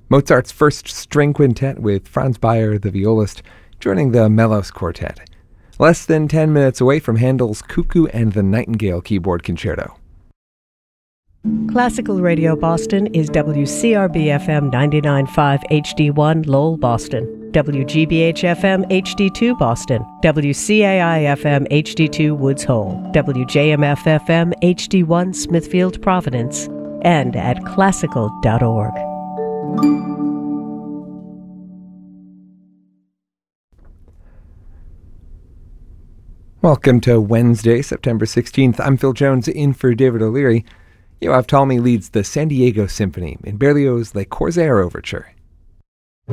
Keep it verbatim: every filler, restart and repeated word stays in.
Mozart's First String Quintet with Franz Bayer, the violist, joining the Melos Quartet. Less than ten minutes away from Handel's Cuckoo and the Nightingale Keyboard Concerto. Classical Radio Boston is W C R B F M ninety-nine point five H D one Lowell, Boston, W G B H F M H D two Boston, W C A I F M H D two Woods Hole, W J M F F M H D one Smithfield, Providence, and at classical dot org. Welcome to Wednesday, September sixteenth. I'm Phil Jones, in for David O'Leary. Yoav Talmy leads the San Diego Symphony in Berlioz' Le Corsaire Overture.